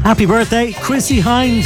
Happy birthday, Chrissy Hines.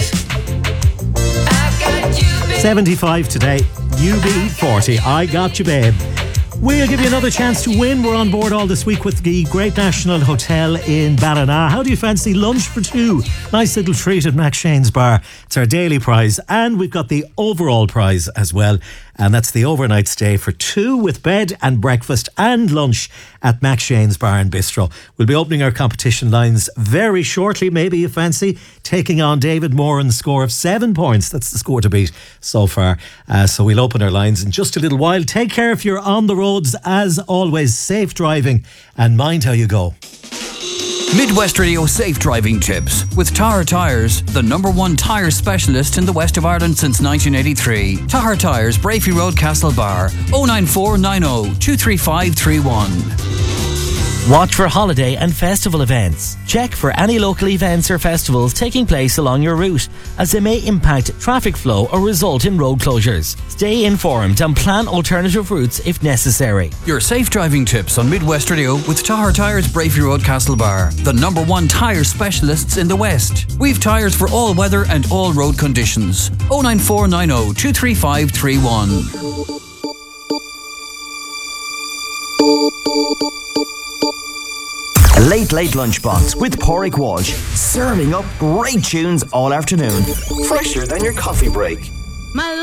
75 today. You be 40. I got you, babe. We'll give you another chance to win. We're on board all this week with the Great National Hotel in Ballina. How do you fancy lunch for two? Nice little treat at Max Shane's Bar. It's our daily prize, and we've got the overall prize as well, and that's the overnight stay for two with bed and breakfast and lunch at Max Shane's Bar and Bistro. We'll be opening our competition lines very shortly, maybe you fancy taking on David Moran's score of 7 points. That's the score to beat so far. So we'll open our lines in just a little while. Take care if you're on the roads. As always, safe driving and mind how you go. Midwest Radio Safe Driving Tips with Tahar Tyres, the #1 tyre specialist in the west of Ireland since 1983. Tahar Tyres, Brafey Road, Castlebar, 09490 23531. Watch for holiday and festival events. Check for any local events or festivals taking place along your route, as they may impact traffic flow or result in road closures. Stay informed and plan alternative routes if necessary. Your safe driving tips on Midwest Radio with Tahar Tyres, Brafey Road, Castlebar, the #1 tyre specialists in the West. We've tyres for all weather and all road conditions. 09490 23531. Late Lunchbox with Pádraig Walsh, serving up great tunes all afternoon. Fresher than your coffee break. My